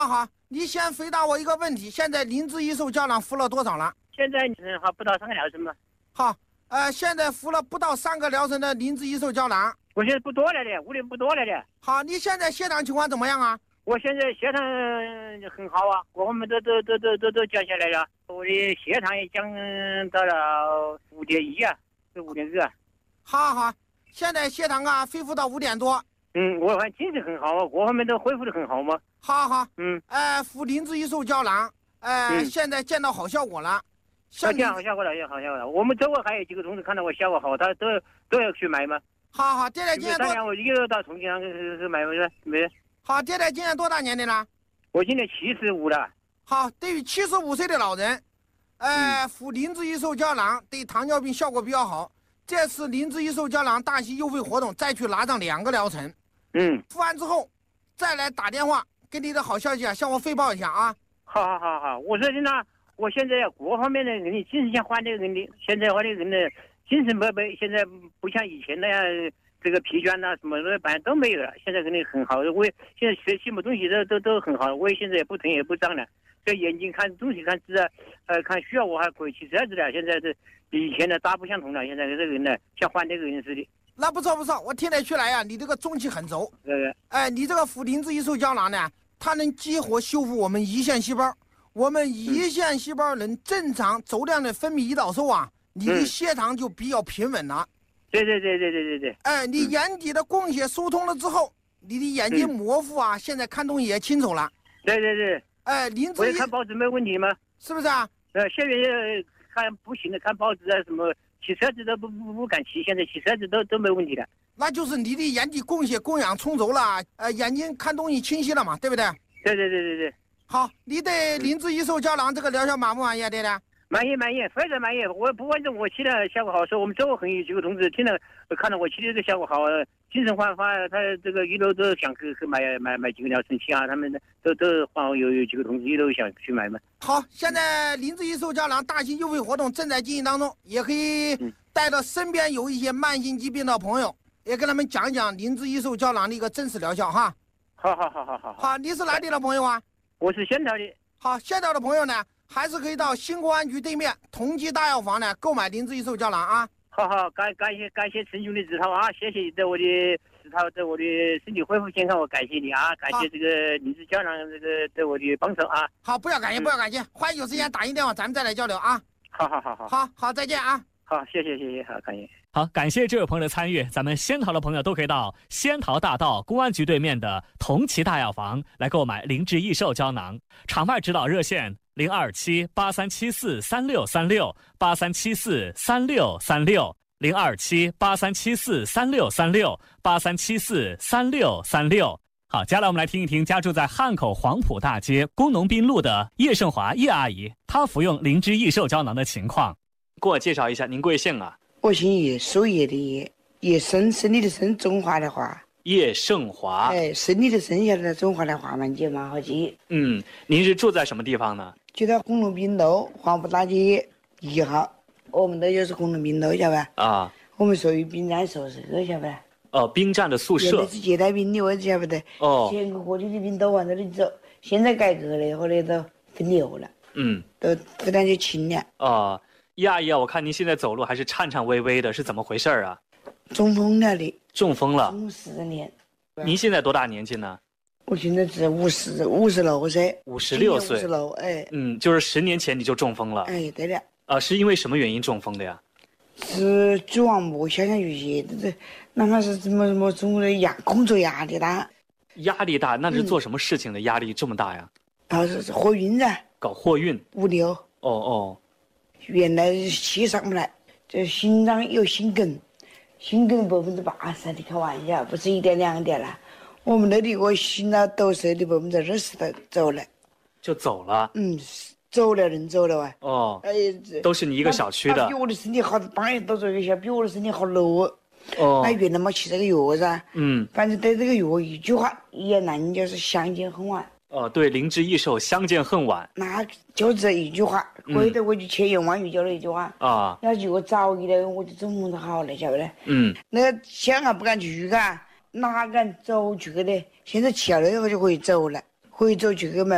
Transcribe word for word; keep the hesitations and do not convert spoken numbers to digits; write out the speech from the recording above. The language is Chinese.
好，你先回答我一个问题：现在林志一寿胶囊服了多少了？ 现在嗯还不到三个疗程嘛。 好，呃，现在服了不到三个疗程的林志一寿胶囊。 我现在不多了的，屋里不多了的。 好，你现在血糖情况怎么样啊？ 我现在血糖很好啊，各方面都都都都都都降下来了。我的血糖也降到了五点一啊，是五点二啊。 好好，现在血糖啊恢复到五点多。 嗯，我看精神很好啊，各方面都恢复的很好嘛。 好好， 嗯， 呃，服林志一寿胶囊，呃、嗯，现在见到好效果了。 像见好效果了，也好效果了。我们周围还有几个同事看到我效果好，他都都要去买嘛。 好好，爹爹今年多？ 我一个到重庆去去买没没？ 好，爹爹今年多大年龄了？ 我今年七十五了。 好，对于七十五岁的老人，呃，服林志一寿胶囊对糖尿病效果比较好。这次林志一寿胶囊大型优惠活动，再去拿上两个疗程。 嗯， 服完之后，再来打电话给你的好消息啊，向我汇报一下啊。 好好好好，我说真的，我现在各方面的人的精神想换这个人的，现在我的人的精神不不，现在不像以前那样这个疲倦呐、啊、什么的反正都没有了，现在人的很好。我也现在学什么东西都都都很好，我也现在也不疼也不胀了。这眼睛看东西看字啊，呃看需要我还可以骑车子了。现在是以前的大不相同了，现在这个人呢像换这个人似的。 那不错不错，我听得出来呀、啊，你这个中气很足。 对对。 哎，你这个服林志一寿胶囊呢，它能激活修复我们胰腺细胞，我们胰腺细胞能正常走量的分泌胰岛素啊，你的血糖就比较平稳了。 对对对对对对对。 哎，你眼底的供血疏通了之后，你的眼睛模糊啊，现在看东西也清楚了。 对对对。 哎，林志一。 我看报纸没问题吗？ 是不是啊？ 呃，现在看不行的，看报纸啊什么。骑车子都不不不敢骑，现在骑车子都都没问题了。 那就是你的眼底供血供氧充足了，呃，眼睛看东西清晰了嘛，对不对？ 对对对对对。 好，你对林志一寿胶囊这个疗效满不满意啊，爹爹？ 满意满意，非常满意。我不管是我骑的效果好，说我们周围很有几个同志听了看到我骑的这个效果好，精神焕发，他这个一路都想去去买买买几个疗程期啊，他们都都有有几个同志一路想去买嘛。 好，现在林志一寿胶囊大型优惠活动正在进行当中，也可以带到身边有一些慢性疾病的朋友，也跟他们讲一讲林志一寿胶囊的一个真实疗效哈。 好好好好好好，你是哪里的朋友啊？ 我是仙桃的。 好，仙桃的朋友呢，还是可以到新公安局对面同济大药房呢购买林志一寿胶囊啊。 好好，感感谢感谢陈兄的指导啊，谢谢你对我的指导，对我的身体恢复健康，我感谢你啊，感谢这个林志胶囊这个对我的帮手啊。 好，不要感谢，不要感谢，欢迎有时间打一电话，咱们再来交流啊。 好好好好， 好好，再见啊。 好，谢谢谢谢，好，感谢。 好，感谢这位朋友的参与。咱们仙桃的朋友都可以到仙桃大道公安局对面的同齐大药房来购买林志益寿胶囊。场外指导热线零二七八三七四三六三六八三七四三六三六零二七八三七四三六三六八三七四三六三六。好，接下来我们来听一听家住在汉口黄埔大街工农宾路的叶胜华叶阿姨，她服用林志益寿胶囊的情况。给我介绍一下，您贵姓啊？ 我姓叶，属叶的叶，叶生，生理的生，中华的华。 叶胜华。 哎，生理的生下来中华的华嘛，就蛮好记。 嗯，您是住在什么地方呢？ 就在工农宾路黄埔大街一号，我们这就是工农宾路，晓得吧？ 啊。 我们属于兵站宿舍，晓得吧？ 哦，兵站的宿舍。 原来是接待兵的位置，晓不得？ 哦。 全国各地的兵都往这里走，现在改革了，后来都分流了。 嗯。 都不但就清了。 哦。叶阿姨啊，我看您现在走路还是颤颤巍巍的，是怎么回事啊？ 中风了的。 中风了。 中十年。 您现在多大年纪呢？ 我现在只五十五十六岁。 五十六岁。 五十六，哎。 嗯，就是十年前你就中风了。 哎，对了。 啊，是因为什么原因中风的呀？ 是蛛网膜下降淤血，这这哪怕是什么什么中的压工作压力大。 压力大，那是做什么事情的压力这么大呀？ 啊，是货运噻。 搞货运。 物流。 哦哦。 原来气上不来，这心脏有心梗，心梗百分之八十，你开玩笑，不是一点两点了。我们那里我心脏都是的百分之二十的走了， 就走了。 嗯，走了人走了啊。 哦， 哎， 都是你一个小区的。 比我的身体好，当然都这个小，比我的身体好多。 哦。 那原来没吃这个药噻。 嗯。 反正对这个药一句话，一言难尽，就是相见恨晚。 哦，对，林志益寿相见恨晚， 那就这一句话，回头我就千言万语就那一句话啊。 要如果早一点，我就中风都好了，晓得嘞？ 嗯。 那个想还不敢去嘎，哪敢走去的？现在吃了以后就可以走了，可以走去去买